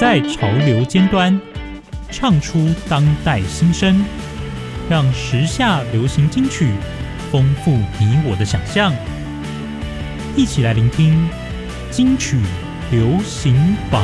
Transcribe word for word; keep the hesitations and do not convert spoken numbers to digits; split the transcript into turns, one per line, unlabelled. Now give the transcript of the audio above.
在潮流尖端，唱出当代心声，让时下流行金曲丰富你我的想象。一起来聆听金曲流行榜。